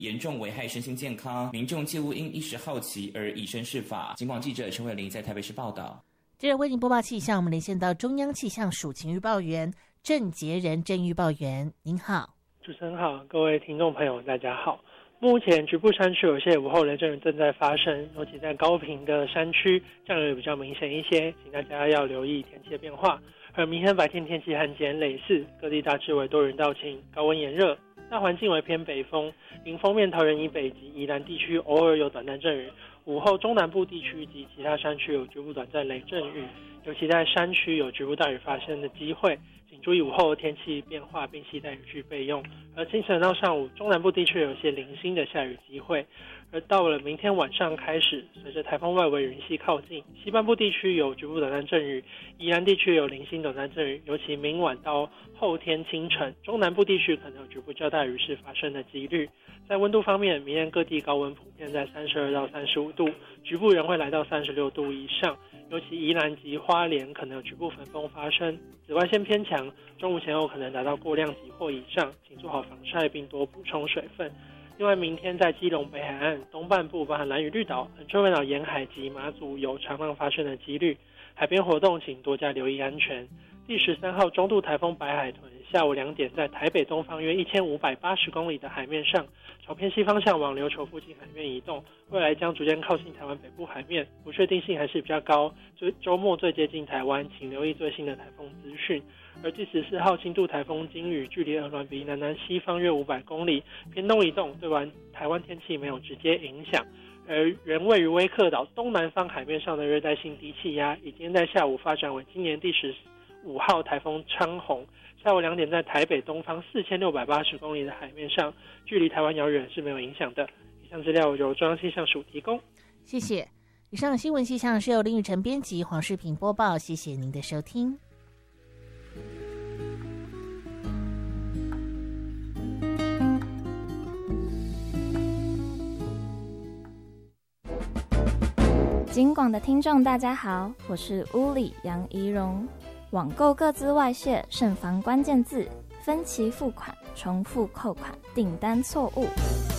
严重危害身心健康，民众切勿因一时好奇而以身试法。警广记者陈伟玲在台北市报道。 接着为您播报气象，我们连线到中央气象署情预报员郑杰仁郑预报员，您好。 主持人好，各位听众朋友大家好。目前局部山区有些午后雷阵雨正在发生，尤其在高屏的山区降雨比较明显一些，请大家要留意天气的变化。而明天白天天气和今天类似，各地大致为多云到晴，高温炎热，大环境为偏北风，迎风面桃园以北及宜兰地区偶尔有短暂阵雨，午后中南部地区及其他山区有局部短暂雷阵雨，尤其在山区有局部大雨发生的机会，请注意午后天气变化并携带雨具备用。而清晨到上午，中南部地区有些零星的下雨机会。而到了明天晚上开始，随着台风外围云系靠近，西半部地区有局部短暂阵雨，宜兰地区有零星短暂阵雨，尤其明晚到后天清晨，中南部地区可能有局部较大雨势发生的几率。在温度方面，明天各地高温普遍在32到35度，局部仍会来到36度以上，尤其宜兰及花莲可能有局部焚风发生。紫外线偏强，中午前后可能达到过量级或以上，请做好防晒并多补充水分。另外，明天在基隆北海岸东半部，包含兰屿绿岛、恒春半岛沿海及马祖有长浪发生的几率，海边活动请多加留意安全。第13号中度台风白海豚下午2点在台北东方约1580公里的海面上，朝偏西方向往琉球附近海面移动，未来将逐渐靠近台湾北部海面，不确定性还是比较高，周末最接近台湾，请留意最新的台风资讯。而第14号轻度台风金鱼距离鹅銮鼻南西方约500公里，偏东移动，对台湾天气没有直接影响。而原位于威克岛东南方海面上的热带性低气压，已经在下午发展为今年第15号台风昌宏，下午2点在台北东方4680公里的海面上，距离台湾遥远是没有影响的。以上资料由中央气象署提供。 谢谢。以上新闻气象是由林宇晨编辑，黄世平播报，谢谢您的收听。 警广的听众大家好，我是屋里杨怡蓉。网购个资外泄，慎防关键字，分期付款、重复扣款、订单错误。